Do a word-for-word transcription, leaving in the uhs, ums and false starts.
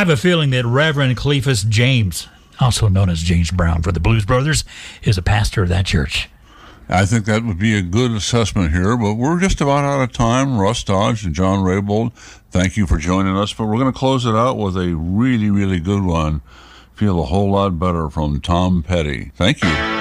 have a feeling that Reverend Cleophas James, also known as James Brown for the Blues Brothers, is a pastor of that church. I think that would be a good assessment here, but we're just about out of time. Russ Dodge and John Raybould, thank you for joining us, but we're going to close it out with a really, really good one. Feel a whole lot better from Tom Petty. Thank you.